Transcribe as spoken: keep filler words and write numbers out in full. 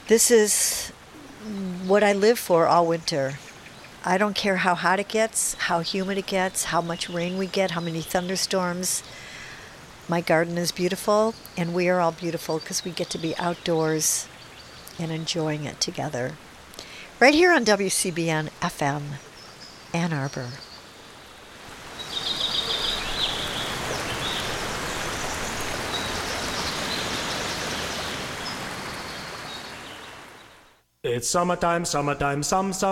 This is what I live for all winter. I don't care how hot it gets, how humid it gets, how much rain we get, how many thunderstorms. My garden is beautiful, and we are all beautiful because we get to be outdoors and enjoying it together. Right here on W C B N F M, Ann Arbor. It's summertime, summertime, some, some.